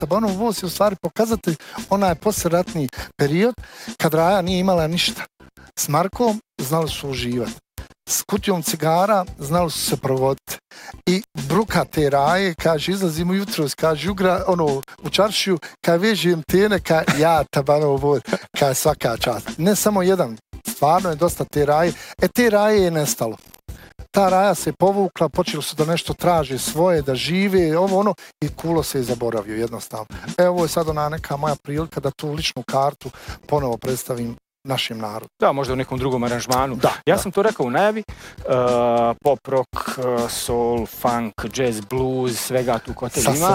Tabanov voz je u stvari pokazatelj onaj poslijeratni period kad Raja nije imala ništa. S Markom znali su uživati. S kutijom cigara znali su se provoditi. I bruka te Raje, kaže, izlazim ujutros, kaže, u čaršiju, kaže, vežujem tene, kaže, ja Tabanov voz, kaže, svaka čast. Ne samo jedan, stvarno je dosta te Raje. Te Raje je nestalo. Ta Raja se povukla, počeli su da nešto traže svoje, da žive, i Kulo se je zaboravio jednostavno. Ovo je sad ona neka moja prilika da tu ličnu kartu ponovo predstavim našem narodu. Da, možda u nekom drugom aranžmanu. Ja sam to rekao u najavi, pop, rock, soul, funk, jazz, blues, svega tu kotelj ima,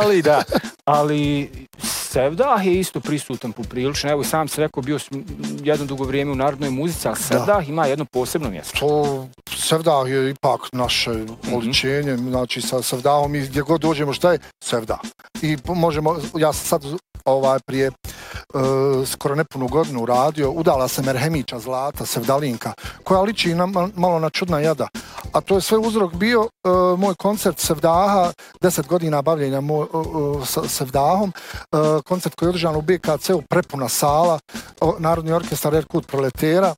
ali Sevdah je isto prisutan poprilično. Evo, sam se rekao, bio sam jedno dugo vrijeme u narodnoj muzici, ali Sevdah ima jedno posebno mjesto. Sevdah je ipak naše oličenje, znači sa Sevdahom i gdje god dođemo šta je Sevdah. I možemo, ja sam sad prije skoro nepunu godinu radio, udala se Merhemića Zlata, Sevdalinka, koja liči malo na čudna jada. A to je sve uzrok bio moj koncert Sevdaha, 10 godina bavljenja sa Sevdahom, koncert koji je održan u BKC-u, prepuna sala, Narodni orkestar Erkut Proletera.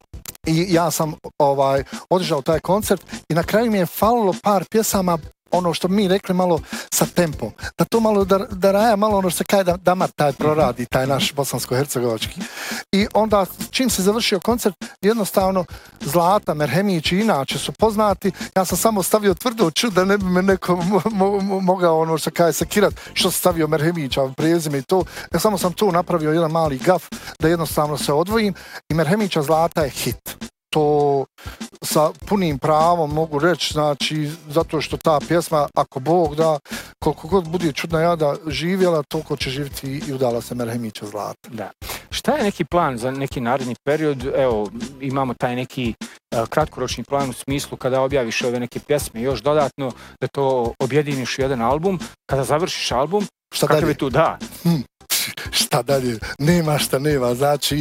I ja sam održao taj koncert i na kraju mi je falilo par pjesama, ono što mi rekli malo sa tempom. Da to malo, da Raja malo ono što se kaže da Damar taj proradi, taj naš bosansko-hercegovački. I onda čim se završio koncert, jednostavno Zlata, Merhemić i inače su poznati. Ja sam samo stavio tvrdo čud da ne bi me neko mogao ono što kaže sekirat što se stavio Merhemića prezime i to. Ja samo sam tu napravio jedan mali gaf da jednostavno se odvojim i Merhemića Zlata je hit. To sa punim pravom mogu reći, znači, zato što ta pjesma, ako Bog da, koliko god bude čudna jada živjela, toliko će živjeti i udala se Merhemića Zlata. Da. Šta je neki plan za neki naredni period? Evo, imamo taj neki kratkoročni plan u smislu kada objaviš ove neke pjesme još dodatno, da to objediniš u jedan album. Kada završiš album, kakav je tu da? Šta dalje, nema, znači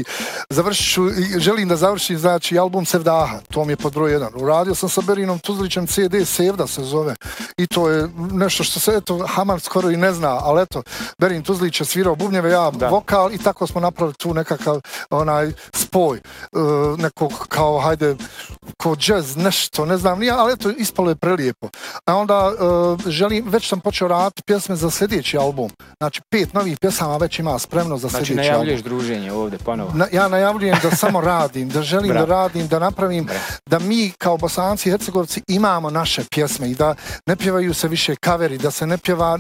želim da završim, znači, album Sevdaha, to mi je pod broj 1. Uradio sam sa Berinom Tuzlićem CD, Sevda se zove, i to je nešto što se, Hamar skoro i ne zna, ali eto, Berin Tuzlić je svirao bubnjeve, ja vokal i tako smo napravili tu nekakav spoj, nekog kao, hajde, kao jazz, nešto, ne znam, ali eto, ispalo je prelijepo. A onda već sam počeo raditi pjesme za sljedeći album, znači 5 novih pjesama već ima spremno za sljedeći album. Znači najavljuješ druženje ovdje ponovo? Ja najavljujem da samo radim, da želim da radim, da napravim, da mi kao Bosanci i Hercegovci imamo naše pjesme i da ne pjevaju se više kaveri, da se ne pjeva,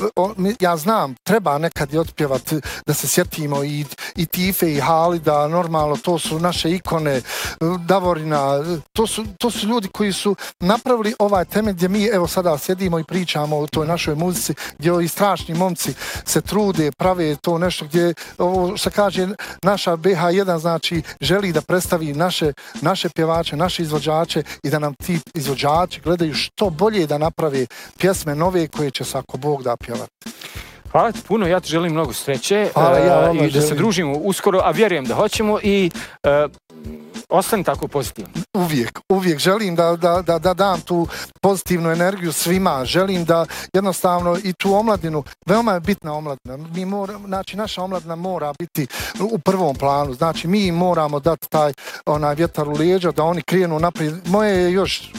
ja znam, treba nekad i otpjevati, da se sjetimo i Tife i Halida, normalno, to su naše ikone, Davorina, to su ljudi koji su napravili ovaj temelj gdje mi evo sada sjedimo i pričamo o toj našoj muzici, gdje ovi strašni momci se trude, prave to nešto gdje, ovo što kaže naša BH1, znači želi da predstavi naše pjevače, naše izvođače i da nam ti izvođači gledaju što bolje da naprave pjesme nove koje će se ako Bog da pjevati. Hvala ti puno, ja ti želim mnogo sreće i da se družimo uskoro, a vjerujem da hoćemo i ostani tako pozitivan. Uvijek želim da dam tu pozitivnu energiju svima, želim da jednostavno i tu omladinu, veoma je bitna omladina, znači naša omladina mora biti u prvom planu, znači mi moramo dati taj vjetar u leđa, da oni krenu naprijed, moje je još,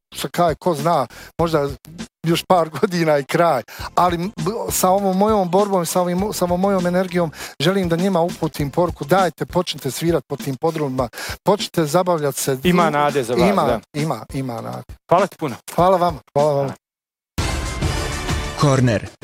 ko zna, možda još par godina i kraj, ali sa ovom mojom borbom, sa ovom mojom energijom želim da njima uputim poruku, dajte, počnite svirati po tim podrumima, počnite zabavljati se. Ima nade za vas, Ima nade. Hvala ti puno. Hvala vam. Korner.